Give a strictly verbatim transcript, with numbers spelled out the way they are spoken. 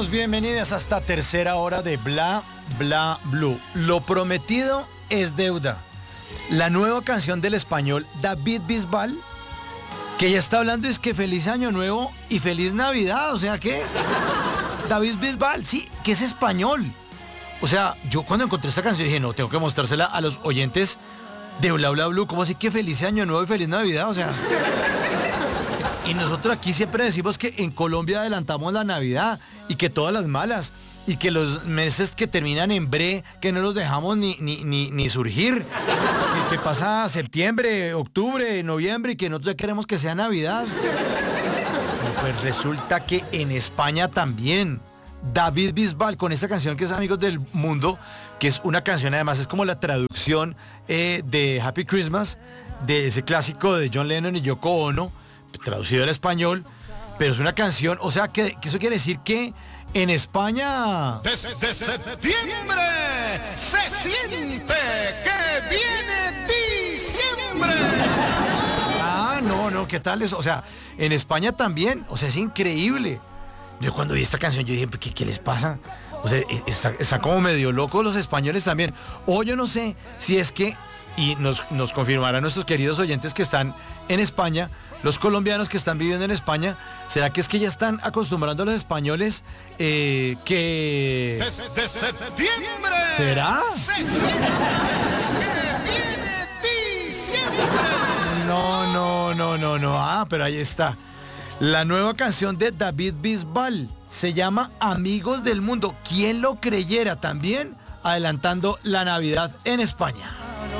Bienvenidos, bienvenidas a esta tercera hora de Bla Bla Blue. Lo prometido es deuda. La nueva canción del español David Bisbal, que ya está hablando es que feliz año nuevo y feliz Navidad, o sea que David Bisbal, sí, que es español. O sea, yo cuando encontré esta canción dije, no, tengo que mostrársela a los oyentes de Bla Bla Blue, ¿cómo así que feliz año nuevo y feliz Navidad? O sea, y nosotros aquí siempre decimos que en Colombia adelantamos la Navidad y que todas las malas y que los meses que terminan en bre, que no los dejamos ni, ni, ni, ni surgir, que, que pasa septiembre, octubre, noviembre y que nosotros ya queremos que sea Navidad. Pues resulta que en España también David Bisbal con esta canción que es Amigos del Mundo, que es una canción además es como la traducción eh, de Happy Christmas, de ese clásico de John Lennon y Yoko Ono, traducido al español, pero es una canción, o sea que, que eso quiere decir que en España desde septiembre se siente que viene diciembre. Ah, no, no, ¿qué tal eso? O sea, en España también, o sea, es increíble. Yo cuando vi esta canción yo dije, ¿qué, qué les pasa? O sea, está, está como medio locos los españoles también. O yo no sé si es que, y nos, nos confirmarán nuestros queridos oyentes que están en España, los colombianos que están viviendo en España, ¿será que es que ya están acostumbrando a los españoles eh, que... Desde septiembre ¿será? se siente que viene diciembre. No, no, no, no, no. Ah, pero ahí está. La nueva canción de David Bisbal se llama Amigos del Mundo. ¿Quién lo creyera? También adelantando la Navidad en España.